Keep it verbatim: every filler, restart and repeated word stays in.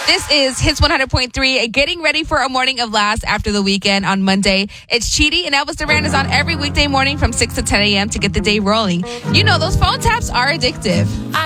This is Hits one hundred point three, getting ready for a morning of laughs after the weekend on Monday. It's Chidi and Elvis Duran is on every weekday morning from six to ten a.m. to get the day rolling. You know, those phone taps are addictive.